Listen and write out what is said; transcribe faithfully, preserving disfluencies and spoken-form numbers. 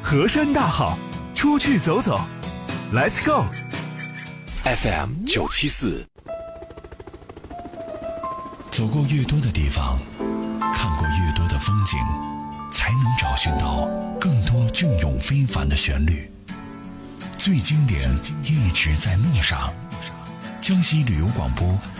河山大好，出去走走 ，Let's go。 F M 九七四， 走过越多的地方，看过越多的风景，才能找寻到更多隽永非凡的旋律。最经典一直在路上。江西旅游广播